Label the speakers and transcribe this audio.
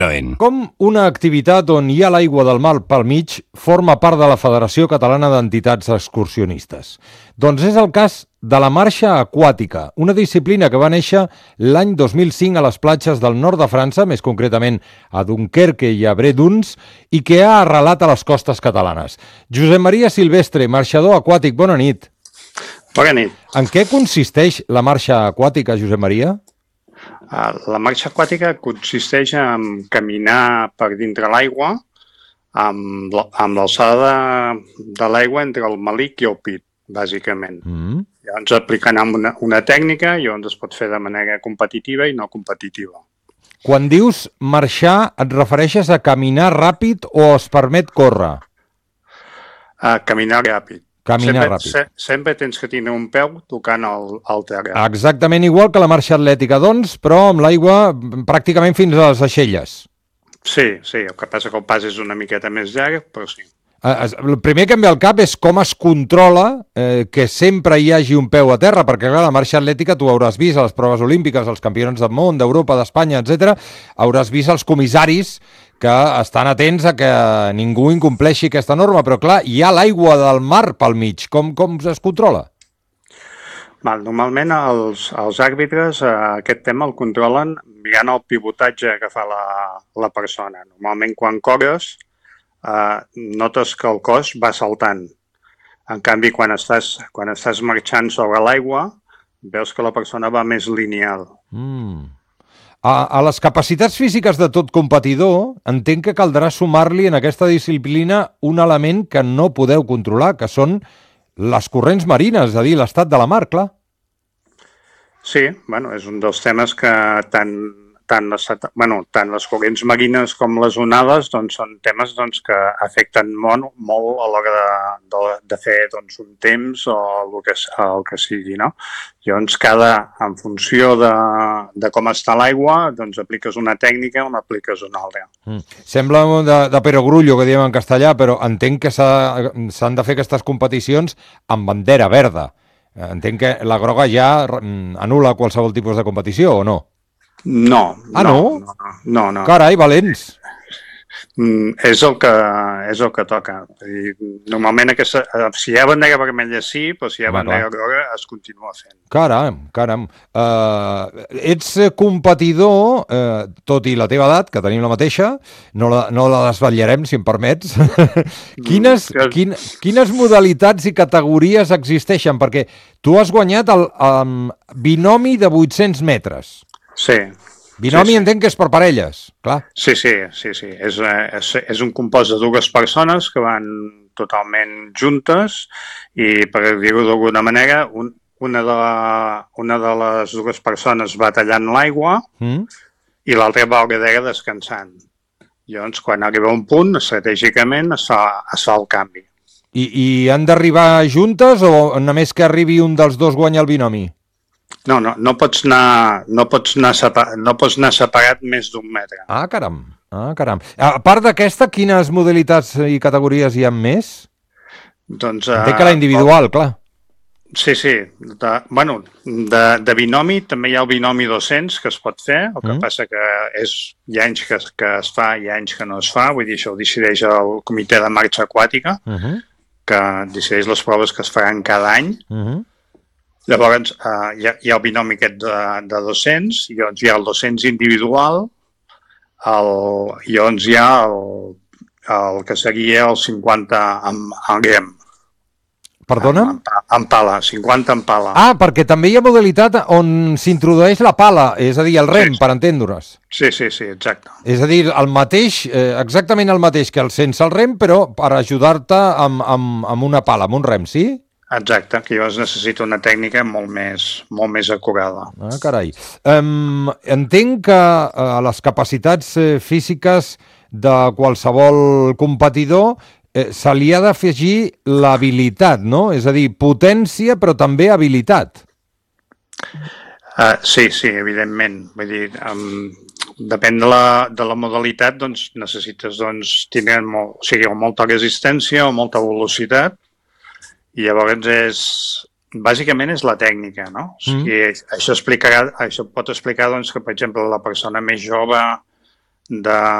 Speaker 1: Com una activitat on hi ha l'aigua del mar pel mig forma part de la Federació Catalana d'Entitats Excursionistes? Doncs és el cas de la marxa aquàtica, una disciplina que va néixer l'any 2005 a les platges del nord de França, més concretament a Dunkerque i a Bredouns, i que ha arrelat a les costes catalanes. Josep Maria Silvestre, marxador aquàtic, bona nit.
Speaker 2: Bona nit.
Speaker 1: En què consisteix la marxa aquàtica, Josep Maria?
Speaker 2: La marxa aquàtica consisteix en caminar per dintre l'aigua amb l'alçada de l'aigua entre el melic i el pit, bàsicament. Llavors aplicant una tècnica i llavors es pot fer de manera competitiva i no competitiva.
Speaker 1: Quan dius marxar, et refereixes a caminar ràpid o es permet córrer?
Speaker 2: Caminar ràpid.
Speaker 1: Caminar ràpid.
Speaker 2: Sempre tens que tenir un peu tocant el terra.
Speaker 1: Exactament igual que la marxa atlètica, doncs, però amb l'aigua pràcticament fins a les aixelles.
Speaker 2: Sí, el que passa que el pas és una miqueta més llarg, però sí.
Speaker 1: El primer que em ve al cap és com es controla que sempre hi hagi un peu a terra, perquè clar, la marxa atlètica tu hauràs vist a les proves olímpiques, als campionats del món, d'Europa, d'Espanya, etc. Hauràs vist els comissaris que estan atents a que ningú incompleixi aquesta norma, però clar, hi ha l'aigua del mar pel mig. Com es controla?
Speaker 2: Normalment els àrbitres aquest tema el controlen mirant el pivotatge que fa la persona. Normalment quan corres notes que el cos va saltant. En canvi, quan estàs marxant sobre l'aigua, veus que la persona va més lineal.
Speaker 1: A les capacitats físiques de tot competidor, entenc que caldrà sumar-li en aquesta disciplina un element que no podeu controlar, que són les corrents marines, és a dir, l'estat de la mar, clar.
Speaker 2: Sí, és un dels temes que tant les corrents marines com les onades són temes que afecten molt a l'hora de fer un temps o el que sigui, no? Llavors, en funció de com està l'aigua, apliques una tècnica o n'apliques una altra.
Speaker 1: Sembla de perogrullo, que diem en castellà, però entenc que s'han de fer aquestes competicions amb bandera verda. Entenc que la groga ja anul·la qualsevol tipus de competició, o no?
Speaker 2: No.
Speaker 1: No. Carai, valents.
Speaker 2: És el que toca. Normalment, si hi ha bandera vermella sí, però si hi ha bandera groga es continua fent.
Speaker 1: Caram. Ets competidor, tot i la teva edat, que tenim la mateixa, no la desvetllarem, si em permets. Quines modalitats i categories existeixen? Perquè tu has guanyat el binomi de 800 metres.
Speaker 2: Sí.
Speaker 1: Binomi entenc que és per parelles, clar.
Speaker 2: Sí. És un compost de dues persones que van totalment juntes i, per dir-ho d'alguna manera, una de les dues persones va tallant l'aigua i l'altra va al darrere descansant. Llavors, quan arriba un punt, estratègicament es fa el canvi.
Speaker 1: I han d'arribar juntes o només que arribi un dels dos guanya el binomi?
Speaker 2: No pots anar separat més d'un metre.
Speaker 1: Caram. A part d'aquesta, quines modalitats i categories hi ha més? Entenc que la individual, clar.
Speaker 2: Sí. De binomi també hi ha el binomi 200 que es pot fer, el que passa que hi ha anys que es fa i hi ha anys que no es fa, vull dir, això ho decideix el comitè de marxa aquàtica, que decideix les proves que es faran cada any. Llavors, hi ha el binomi aquest de 200, i llavors hi ha el 200 individual, i llavors hi ha el que seria el 50 en rem.
Speaker 1: Perdona?
Speaker 2: En pala, 50 en pala.
Speaker 1: Perquè també hi ha modalitat on s'introdueix la pala, és a dir, el rem, per entendre-nos.
Speaker 2: Sí, exacte.
Speaker 1: És a dir, exactament el mateix que el sense el rem, però per ajudar-te amb una pala, amb un rem, sí?
Speaker 2: Exacte, que llavors necessita una tècnica molt més acurada.
Speaker 1: Carai. Entenc que a les capacitats físiques de qualsevol competidor se li ha d'afegir l'habilitat, no? És a dir, potència però també habilitat.
Speaker 2: Sí, evidentment. Vull dir, depèn de la modalitat, necessites tenir molta resistència o molta velocitat, i llavors bàsicament és la tècnica, no? Això pot explicar que, per exemple, la persona més jove de